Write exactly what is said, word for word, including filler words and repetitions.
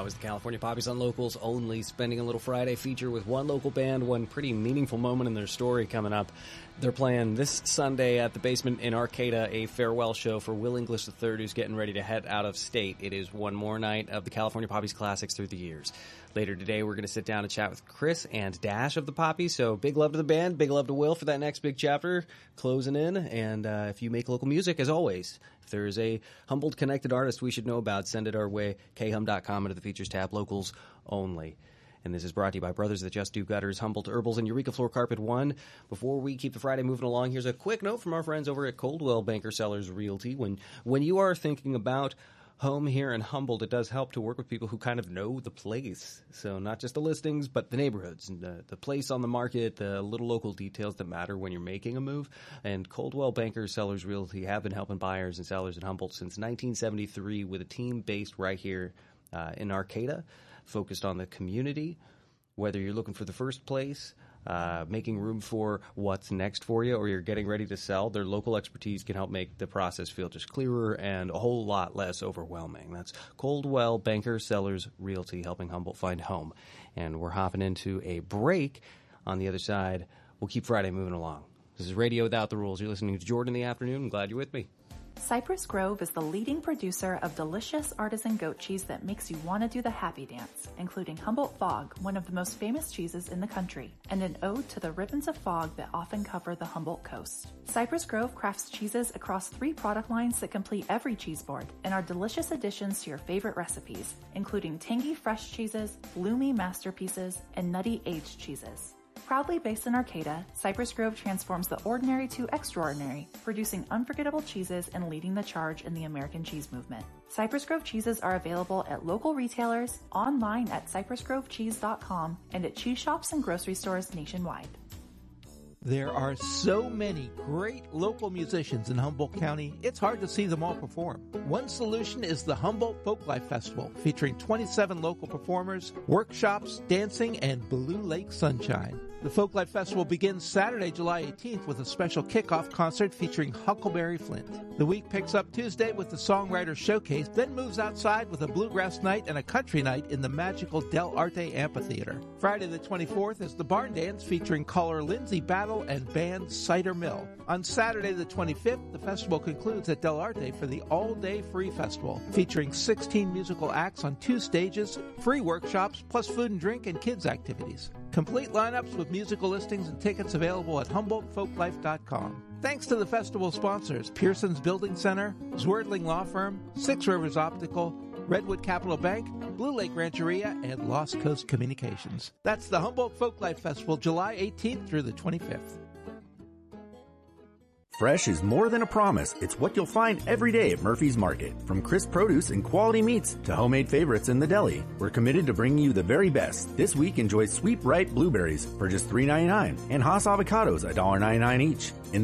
That was the California Poppies on Locals Only, spending a little Friday feature with one local band, one pretty meaningful moment in their story coming up. They're playing this Sunday at the Basement in Arcata, a farewell show for Will English the third, who's getting ready to head out of state. It is one more night of the California Poppies classics through the years. Later today, we're going to sit down and chat with Chris and Dash of the Poppies. So big love to the band, big love to Will for that next big chapter closing in. And uh, if you make local music, as always, if there is a Humboldt-connected artist we should know about, send it our way, k hum dot com, into the features tab, Locals Only. And this is brought to you by Brothers That Just Do Gutters, Humboldt Herbals, and Eureka Floor Carpet one. Before we keep the Friday moving along, here's a quick note from our friends over at Coldwell Banker Sellers Realty. When when you are thinking about home here in Humboldt, it does help to work with people who kind of know the place. So not just the listings, but the neighborhoods, and the, the place on the market, the little local details that matter when you're making a move. And Coldwell Banker Sellers Realty have been helping buyers and sellers in Humboldt since nineteen seventy-three with a team based right here uh, in Arcata, focused on the community. Whether you're looking for the first place, uh, making room for what's next for you, or you're getting ready to sell, their local expertise can help make the process feel just clearer and a whole lot less overwhelming. That's Coldwell Banker Sellers Realty, helping Humboldt find home. And we're hopping into a break. On the other side, we'll keep Friday moving along. This is Radio Without the Rules. You're listening to Jordan in the Afternoon. I'm glad you're with me. Cypress Grove is the leading producer of delicious artisan goat cheese that makes you want to do the happy dance, including Humboldt Fog, one of the most famous cheeses in the country, and an ode to the ribbons of fog that often cover the Humboldt coast. Cypress Grove crafts cheeses across three product lines that complete every cheese board and are delicious additions to your favorite recipes, including tangy fresh cheeses, bloomy masterpieces, and nutty aged cheeses. Proudly based in Arcata, Cypress Grove transforms the ordinary to extraordinary, producing unforgettable cheeses and leading the charge in the American cheese movement. Cypress Grove cheeses are available at local retailers, online at cypress grove cheese dot com, and at cheese shops and grocery stores nationwide. There are so many great local musicians in Humboldt County, it's hard to see them all perform. One solution is the Humboldt Folklife Festival, featuring twenty-seven local performers, workshops, dancing, and Blue Lake Sunshine. The Folklife Festival begins Saturday, July eighteenth with a special kickoff concert featuring Huckleberry Flint. The week picks up Tuesday with the Songwriter Showcase, then moves outside with a bluegrass night and a country night in the magical Del Arte Amphitheater. Friday the twenty-fourth is the Barn Dance featuring caller Lindsay Battle and band Cider Mill. On Saturday the twenty-fifth, the festival concludes at Del Arte for the all-day free festival, featuring sixteen musical acts on two stages, free workshops, plus food and drink and kids activities. Complete lineups with musical listings and tickets available at humboldt folklife dot com. Thanks to the festival sponsors, Pearson's Building Center, Zwerdling Law Firm, Six Rivers Optical, Redwood Capital Bank, Blue Lake Rancheria, and Lost Coast Communications. That's the Humboldt Folklife Festival, July eighteenth through the twenty-fifth. Fresh is more than a promise. It's what you'll find every day at Murphy's Market. From crisp produce and quality meats to homemade favorites in the deli, we're committed to bringing you the very best. This week, enjoy sweet ripe blueberries for just three dollars and ninety-nine cents and Hass avocados one dollar and ninety-nine cents each. In